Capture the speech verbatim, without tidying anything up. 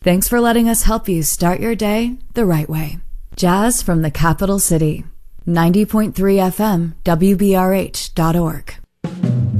Thanks for letting us help you start your day the right way. Jazz from the Capital City. ninety point three F M, W B R H dot org.